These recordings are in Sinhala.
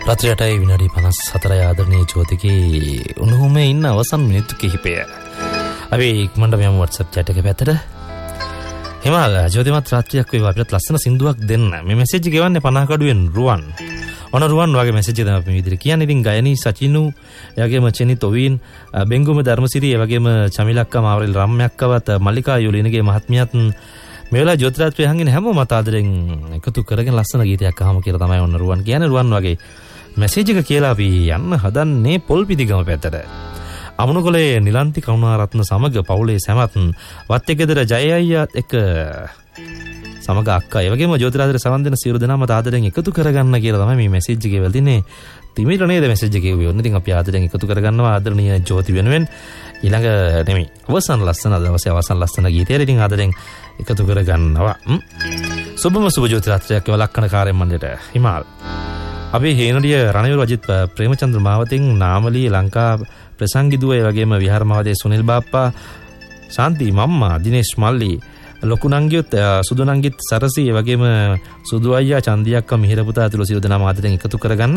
රාත්‍රියටයි විනාඩි 54 ආදරණීය ජෝතිකේ උණුහුමේ ඉන්න අවසන් මිනිත්තු කිහිපය. අපි ඉක්මනට මෙම WhatsApp chat එක පැත්තට. හිමාල ජෝතිමත් රාත්‍රියක් වේවා අපිට ලස්සන සින්දුවක් දෙන්න. මේ මැසේජ් එක ගෙවන්නේ 50 කඩුවෙන් රුවන්. ඔන රුවන් වගේ මැසේජ් එක තමයි අපි මේ විදිහට කියන්නේ. ඉතින් ගයනී සචිනු, එවැගේම චෙනි තොවින්, බෙන්ගුම ධර්මසිරි, එවැගේම චමිලක්කා මාවරල් රම්යක්කවත් මල්ලිකා යුලිනගේ මහත්මියත් මේ වෙලාව ජෝතිරාත්‍රිය අහගෙන හැමෝම මත ආදරෙන් එකතු කරගෙන ලස්සන ගීතයක් අහමු කියලා තමයි ඔන්න රුවන් කියන්නේ. රුවන් වගේ මැසේජ් එක කියලා අපි යන්න හදන්නේ පොල්පිටිගම පැත්තට. අමුණුකොලේ නිලන්ති කරුණාරත්න සමග පවුලේ සැමත් වත්තේගෙදර ජය අයියා එක්ක සමග අක්කා එවැගේම ජෝතිරාත්‍රිය සවන් දෙන සියලු දෙනාම ආදරෙන් එකතු කරගන්න කියලා තමයි මේ මැසේජ් එකේ වෙලා තින්නේ. තිමිර නේද මැසේජ් එකේ වෙන්නේ. ඉතින් අපි ආදරෙන් එකතු කරගන්නවා ආදරණීය ජෝති වෙනුවෙන්. ඊළඟ නෙමෙයි අවසන් ලස්සන දවසේ අවසන් ලස්සන ගීතය ඉතින් ආදරෙන් එකතු කරගන්නවා. සුබම සුබ ජෝතිරාත්‍රියක් වේවා ලක්කන කාර්ය මණ්ඩලයට. හිමාල් අපි හේනඩිය රණවිර අජිත් ප්‍රේමචන්ද්‍ර මාවතින් නාමලී ලංකා ප්‍රසංගිදුව ඒ වගේම විහාර මහදේ සුනිල් බාප්පා ශාන්ති මම්මා දිනේෂ් මල්ලි ලොකු නංගියොත් සුදු නංගිත් සරසි ඒ වගේම සුදු අයියා චන්දියක්ක මිහිර පුතා ඇතුළු සියලු දෙනා ආදරෙන් එකතු කරගන්න.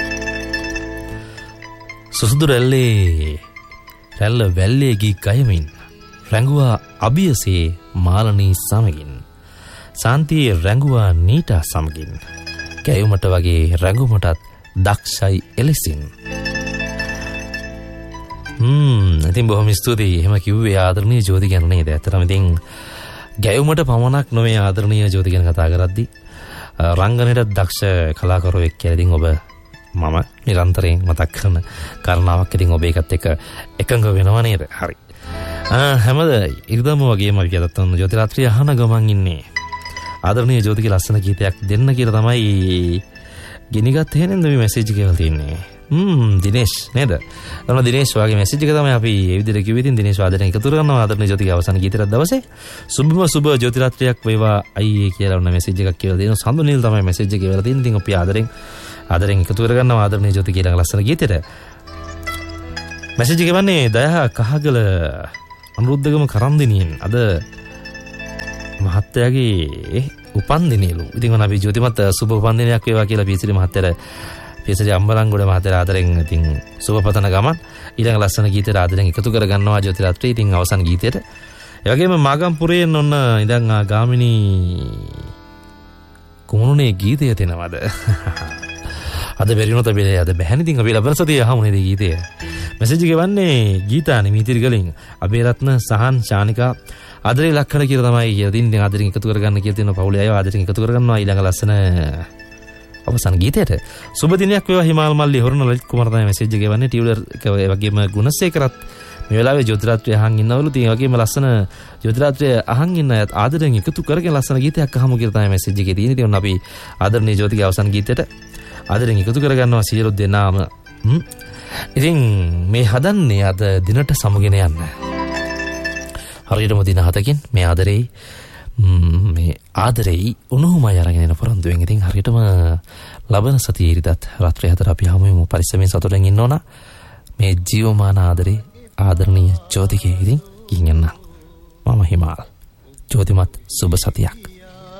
සුසුදු රැල්ල වැල්ලේ ගී ගයමින් රැඟුවා අභියසේ මාලනී සමගින් ශාන්තියේ රැඟුවා නීටා සමගින් කැයුමට වගේ රැඟුමටත් දක්ෂයි එලෙසින්. ඉතින් බොහොම ස්තුතියි. එහෙම කිව්වේ ආදරණීය ජෝති ගැන නේද? ඇත්තටම ඉතින් ගැයුමට පමණක් නොවේ ආදරණීය ජෝති ගැන කතා කරද්දී රංගනයට දක්ෂ කලාකරුවෙක් කියලා ඉතින් ඔබ මම නිරන්තරයෙන් මතක් කරන කාරණාවක්. ඉතින් ඔබ ඒකත් එක්ක එකඟ වෙනව නේද? හරි. හැමද ඉරිදම වගේම අපි අදත් ජෝතිරාත්‍රිය අහන ගමන් ඉන්නේ. ආදරණීය ජෝතිගේ ලස්සන ගීතයක් දෙන්න කියලා තමයි ගිනිගත් හේනෙන්ද මේ මැසේජ් එක කියලා තියන්නේ. දිනේෂ් නේද? ඔන්න දිනේෂ් වගේ මැසේජ් එක තමයි අපි මේ විදිහට කිව්වේ. ඉතින් දිනේෂ් ආදරෙන් එකතු කරනවා ආදරණීය ජෝතිගේ අවසන් ගීතයක් දවසේ. සුබම සුබ ජෝතිරාත්‍රියක් වේවා අයියේ කියලා ඔන්න මැසේජ් එකක් කියලා දෙනවා. සඳුනිල් තමයි මැසේජ් එක කියලා දෙන්නේ. ඉතින් අපි ආදරෙන් එකතු කරගන්නවා ආදරණීය ජෝති කියලා ලස්සන ගීතෙට. මැසේජ් එක වන්නේ දයහ කහගල අනුරුද්ධගම කරන්දිනියෙන් අද මහත්තයාගේ උපන්දිනේලු. ඉතින් ඔන්න අපි ජෝතිමත් සුබ උපන්දිනයක් වේවා කියලා පීසිරි මහත්තයාට පීසිරි අම්බලන්ගොඩ මහත්තයාට ආදරෙන් ඉතින් සුබ පතන ගමන් ඊළඟ ලස්සන ගීතයට ආදරෙන් එකතු කරගන්නවා ජෝතිරාත්‍රිය. ඉතින් අවසන් ගීතයට ඒ වගේම මාගම්පුරයෙන් ඔන්න ඉඳන් ගාමිණී කුමුණුනේ ගීතය දෙනවද? අද බැරිනොත් අපි අද බැහැනේ. ඉතින් අපි ලබන සතියේ අහමු නේද ගීතය. මැසේජ් එක වන්නේ ගීතානි මීතිරිගලින් අබේරත්න සහන් ශානිකා ආදරේ ලක්කන කියලා තමයි කියලා තින්. ඉතින් ආදරෙන් එකතු කරගන්න කියලා තියෙනවා පවුලේ අය ආදරෙන් එකතු කරගන්නවා ඊළඟ ලස්සන අවසන් ගීතයට. සුබ දිනයක් වේවා හිමාල් මල්ලි හොරණ ලලිත් කුමාර තමයි මැසේජ් එක වන්නේ. ටියුලර් ඒ වගේම ගුණසේකරත් මේ වෙලාවේ ජෝතිරාත්‍රිය අහන් ඉන්නවලු. ඉතින් ඒ වගේම ලස්සන ජෝතිරාත්‍රිය අහන් ඉන්න අයත් ආදරෙන් එකතු කරගෙන ලස්සන ගීතයක් අහමු කියලා තමයි මැසේජ් එකේ තියෙන්නේ. ඉතින් අපි ආදරණීය ජෝතිගේ අවසන් ගීතයට ආදරෙන් එකතු කරගන්නවා සියලු දෙනාම. ඉතින් මේ හදන්නේ අද දිනට සමුගෙන යන්න. හරියටම දින 7කින් මේ ආදරේ උණුහුමයි අරගෙන එන පොරොන්දුවෙන්. ඉතින් හරියටම ලබන සතියේ ඉරිදත් රාත්‍රී 4 අපි හමුවෙමු. පරිස්සමෙන් සතුටෙන් ඉන්න ඕන. මේ ජීවමාන ආදරේ ආදරණීය ජෝතිගේ ඉතින් ගින් යන්න. මම හිමාල්. ජෝතිමත් සුබ සතියක්.